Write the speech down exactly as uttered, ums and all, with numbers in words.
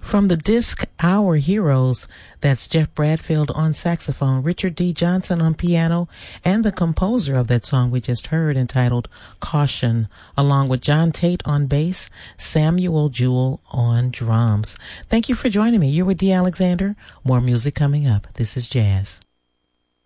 From the disc Our Heroes, that's Jeff Bradfield on saxophone, Richard D. Johnson on piano, and the composer of that song we just heard entitled Caution, along with John Tate on bass, Samuel Jewell on drums. Thank you for joining me. You're with Dee Alexander. More music coming up. This is Jazz.